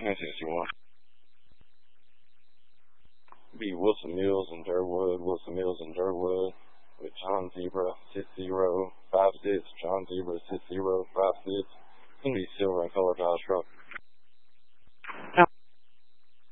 961. Be Wilson Mills and Durwood, Wilson Mills and Durwood with John Zebra 6056, John Zebra 6056.